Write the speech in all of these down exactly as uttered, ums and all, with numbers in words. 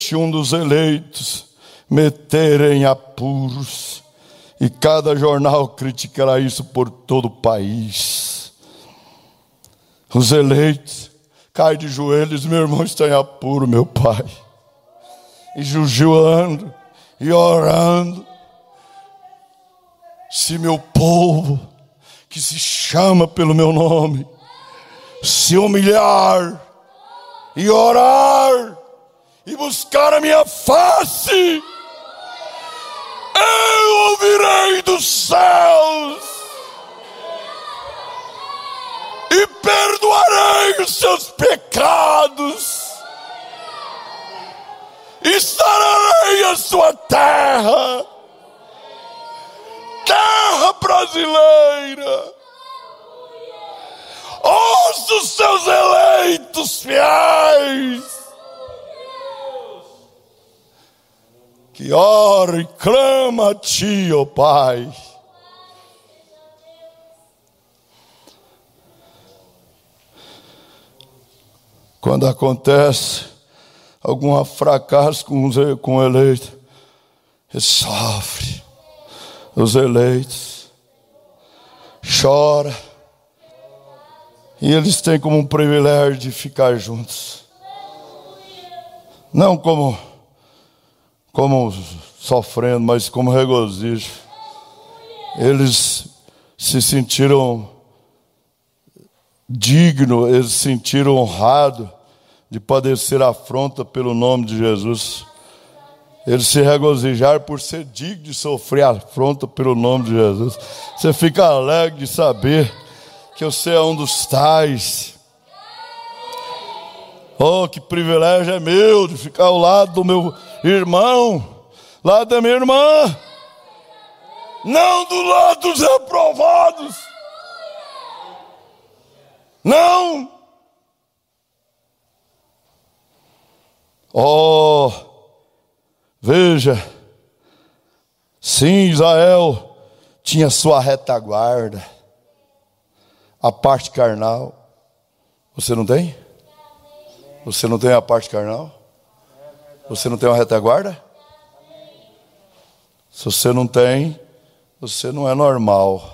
este um dos eleitos meterem apuros, e cada jornal criticará isso por todo o país. Os eleitos caem de joelhos, meu irmão está em apuro, meu pai, e jejuando e orando. Se meu povo, que se chama pelo meu nome, se humilhar e orar e buscar a minha face, eu ouvirei dos céus e perdoarei os seus pecados e sararei a sua terra, terra brasileira. Ouça os seus eleitos fiéis, que ora e clama a ti, ó Pai. Quando acontece algum fracasso com, os, com o eleito, ele sofre. Os eleitos chora, e eles têm como um privilégio de ficar juntos, não como como sofrendo, mas como regozijo. Eles se sentiram dignos, eles se sentiram honrados de padecer afronta pelo nome de Jesus. Eles se regozijaram por ser digno de sofrer afronta pelo nome de Jesus. Você fica alegre de saber que você é um dos tais. Oh, que privilégio é meu de ficar ao lado do meu irmão, lado da minha irmã, não do lado dos reprovados. Não. Oh, veja, sim, Israel tinha sua retaguarda, a parte carnal. Você não tem? Você não tem a parte carnal? Você não tem uma retaguarda? Se você não tem, você não é normal.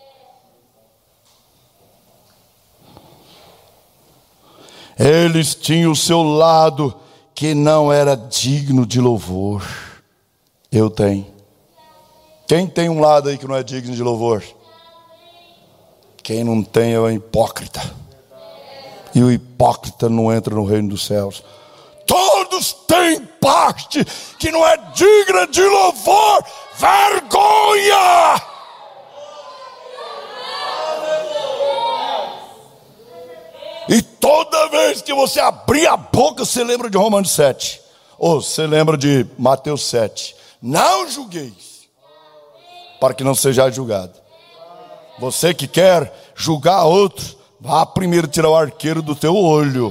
Eles tinham o seu lado que não era digno de louvor. Eu tenho. Quem tem um lado aí que não é digno de louvor? Quem não tem é o hipócrita. E o hipócrita não entra no reino dos céus. Todos têm parte que não é digna de louvor. Vergonha! E toda vez que você abrir a boca, você lembra de Romanos sete. Ou você lembra de Mateus sete. Não julgueis, para que não sejais julgado. Você que quer julgar outro, vá primeiro tirar o arqueiro do teu olho.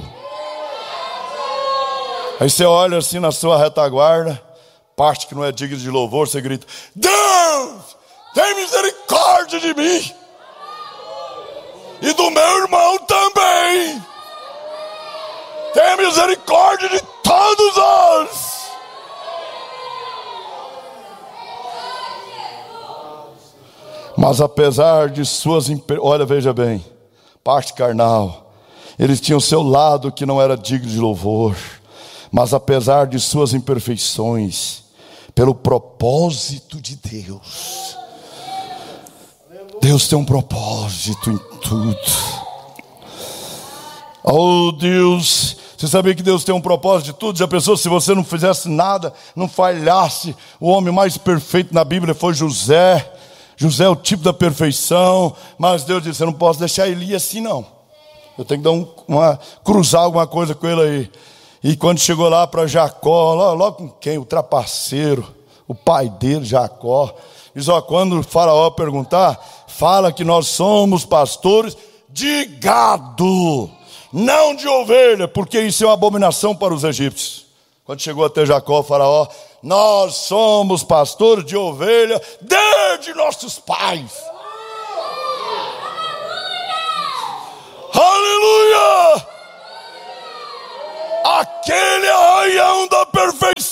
Aí você olha assim na sua retaguarda, parte que não é digna de louvor, você grita: Deus, tem misericórdia de mim e do meu irmão também. Tem misericórdia de todos nós. Mas apesar de suas imper... olha, veja bem, parte carnal, eles tinham seu lado que não era digno de louvor. Mas apesar de suas imperfeições, pelo propósito de Deus, Deus tem um propósito em tudo. Oh Deus, você sabia que Deus tem um propósito de tudo? Já pensou se você não fizesse nada, não falhasse? O homem mais perfeito na Bíblia foi José. José é o tipo da perfeição, mas Deus disse: eu não posso deixar ele ir assim não. Eu tenho que dar um, uma, cruzar alguma coisa com ele aí. E quando chegou lá para Jacó, logo, logo com quem? O trapaceiro, o pai dele, Jacó. Diz: ó, quando o faraó perguntar, fala que nós somos pastores de gado, não de ovelha, porque isso é uma abominação para os egípcios. Quando chegou até Jacó, o faraó: nós somos pastores de ovelha desde nossos pais. Aleluia! Aquele arraião da perfeição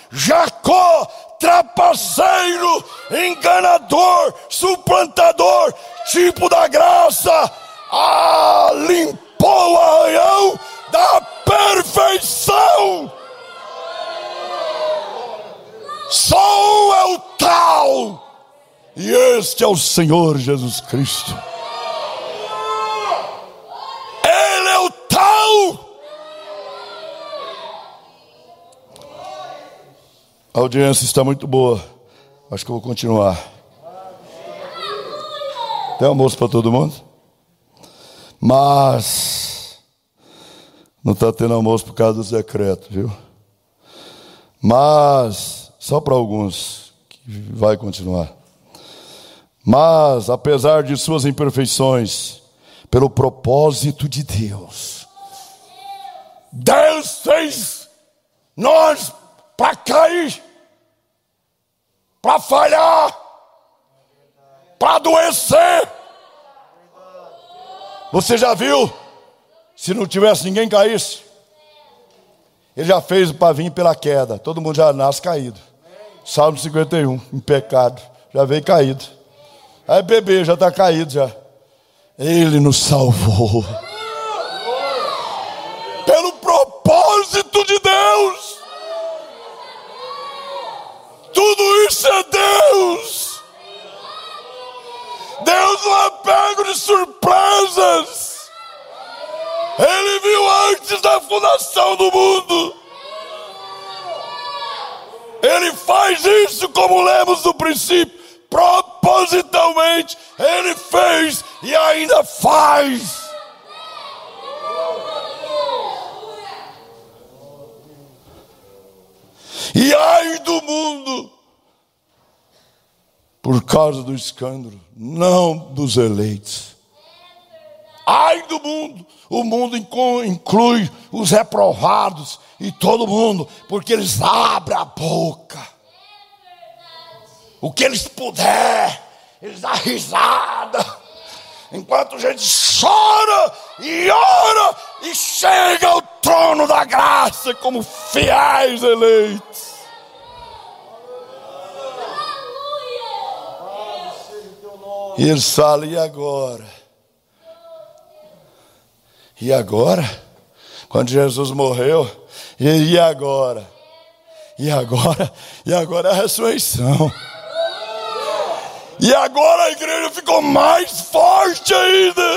Jacó, trapaceiro, enganador, suplantador, tipo da graça, ah, limpou o arranhão da perfeição. Só um é o tal, e este é o Senhor Jesus Cristo. Ele é o tal. A audiência está muito boa. Acho que eu vou continuar. Tem almoço para todo mundo? Mas não está tendo almoço por causa dos decretos, viu? Mas só para alguns que vai continuar. Mas apesar de suas imperfeições, pelo propósito de Deus, Deus fez nós para cair, para falhar, para adoecer. Você já viu? Se não tivesse ninguém caísse, Ele já fez para vir pela queda. Todo mundo já nasce caído. Salmo cinquenta e um, em pecado, já veio caído. Aí bebê já está caído já. Ele nos salvou pelo propósito de Deus. Tudo isso é Deus. Deus não é pego de surpresas. Ele viu antes da fundação do mundo. Ele faz isso, como lemos no princípio, propositalmente. Ele fez e ainda faz. E ai do mundo, por causa do escândalo, não dos eleitos. Ai do mundo, o mundo inclui os reprovados e todo mundo, porque eles abrem a boca. O que eles puder, eles dão risada, enquanto a gente chora e ora e chega ao trono da graça como fiéis eleitos. E eles falam, e agora? E agora? Quando Jesus morreu, e agora? E agora? E agora é a ressurreição. E agora a igreja ficou mais forte ainda.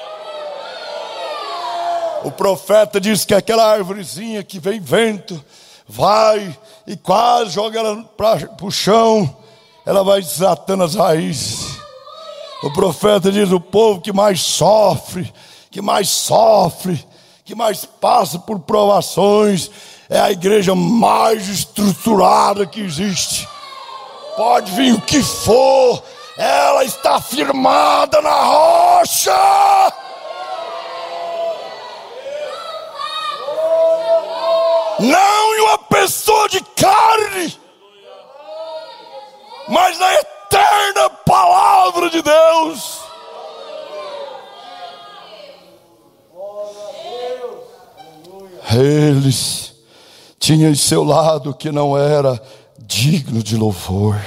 O profeta disse que aquela árvorezinha que vem vento, vai e quase joga ela para o chão, ela vai desatando as raízes. O profeta diz, o povo que mais sofre, que mais sofre, que mais passa por provações, é a igreja mais estruturada que existe. Pode vir o que for, ela está firmada na rocha. Não em uma pessoa de carne, mas na eterna palavra de Deus. Eles tinham em seu lado que não era digno de louvor,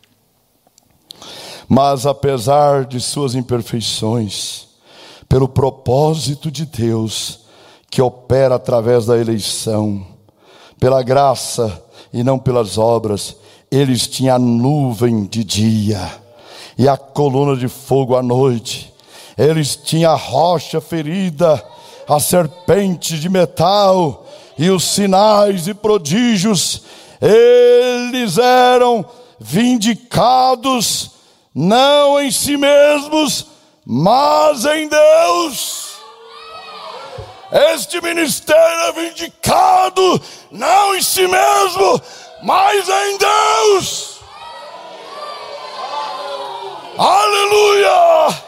mas apesar de suas imperfeições, pelo propósito de Deus que opera através da eleição, pela graça e não pelas obras, eles tinham a nuvem de dia e a coluna de fogo à noite. Eles tinham a rocha ferida, a serpente de metal e os sinais e prodígios. Eles eram vindicados não em si mesmos, mas em Deus. Este ministério é vindicado não em si mesmo, mas em Deus. Aleluia!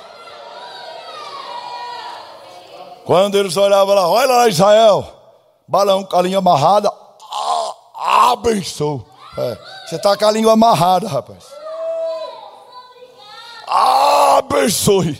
Quando eles olhavam lá, olha lá Israel, balão com a língua amarrada, ah, abençoe. É, você está com a língua amarrada, rapaz. Abençoe.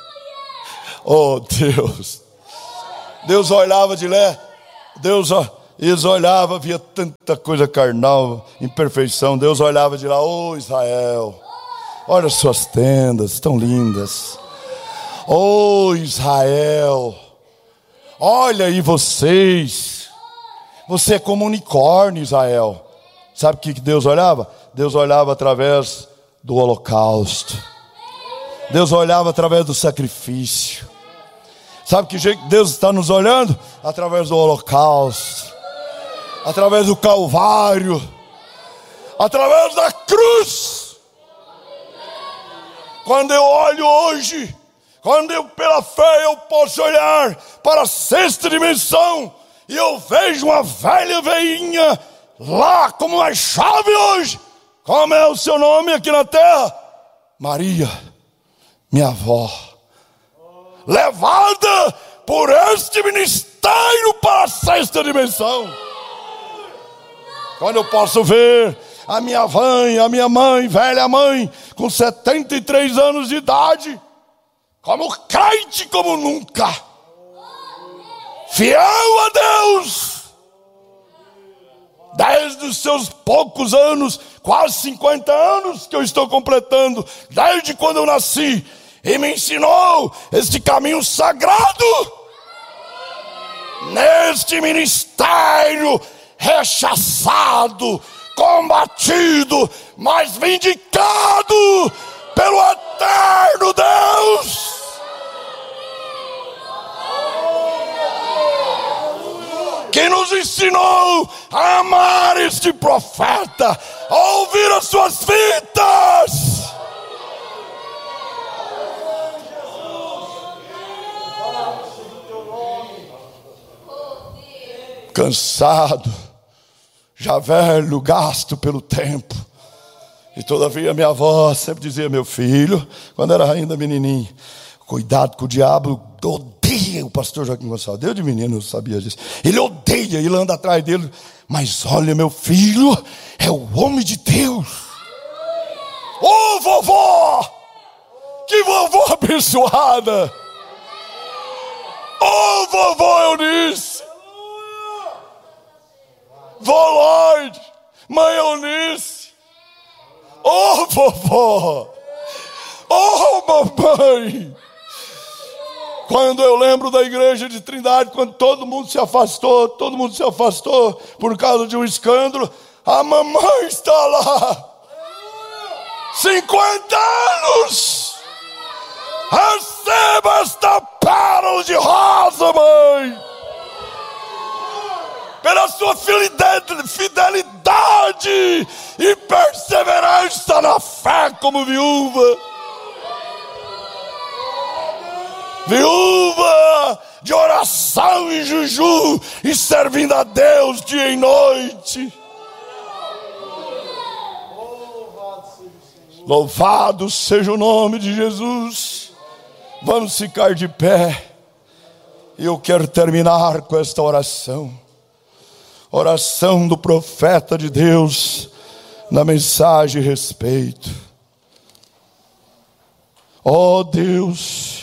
Oh Deus. Deus olhava de lá, Deus, Eles olhavam, via tanta coisa carnal, imperfeição. Deus olhava de lá, ô oh, Israel, olha as suas tendas, tão lindas. Ô oh, Israel, olha aí vocês, você é como um unicórnio, Israel. Sabe o que Deus olhava? Deus olhava através do holocausto. Deus olhava através do sacrifício. Sabe que jeito Deus está nos olhando? Através do holocausto, através do Calvário, através da cruz. Quando eu olho hoje, quando eu pela fé eu posso olhar para a sexta dimensão, e eu vejo uma velha veinha lá como uma chave hoje. Como é o seu nome aqui na terra? Maria, minha avó, levada por este ministério para a sexta dimensão. Quando eu posso ver a minha mãe, a minha mãe, velha mãe, com setenta e três anos de idade, como crente como nunca, fiel a Deus, desde os seus poucos anos, quase cinquenta anos que eu estou completando, desde quando eu nasci, e me ensinou este caminho sagrado, neste ministério rechaçado, combatido, mas vindicado pelo eterno Deus. Que nos ensinou a amar este profeta, a ouvir as suas fitas. Cansado, já velho, gasto pelo tempo, e todavia minha avó sempre dizia: meu filho, quando era ainda menininho, cuidado com o diabo, odeia o pastor Joaquim Gonçalves. Eu de menino eu sabia disso. Ele odeia, ele anda atrás dele. Mas olha, meu filho, é o homem de Deus. Ô oh, vovó, que vovó abençoada. Ô oh, vovó Eunice, vó Lloyd, mãe Eunice. Ô oh, vovó, ô oh, mamãe. Quando eu lembro da igreja de Trindade, quando todo mundo se afastou, todo mundo se afastou por causa de um escândalo, a mamãe está lá. cinquenta anos. Receba esta pérola de rosa, mãe. Pela sua fidelidade e perseverança na fé como viúva. Viúva de oração e jejum, e servindo a Deus dia e noite. Louvado seja o nome de Jesus. Vamos ficar de pé. E eu quero terminar com esta oração. Oração do profeta de Deus na mensagem respeito. Ó Deus,